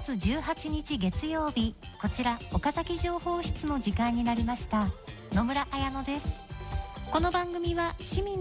月18日月曜日、こちら岡崎情報室の時間になりました。野村彩乃です。この番組は市民